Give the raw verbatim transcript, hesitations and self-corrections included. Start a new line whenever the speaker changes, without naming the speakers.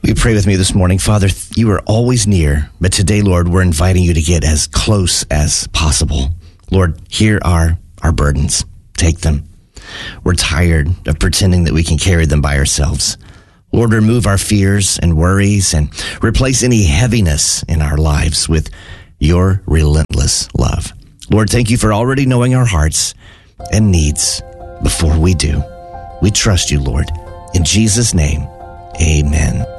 We pray with me this morning. Father, you are always near, but today, Lord, we're inviting you to get as close as possible. Lord, here are our burdens. Take them. We're tired of pretending that we can carry them by ourselves. Lord, remove our fears and worries and replace any heaviness in our lives with your relentless love. Lord, thank you for already knowing our hearts and needs before we do. We trust you, Lord. In Jesus' name, amen.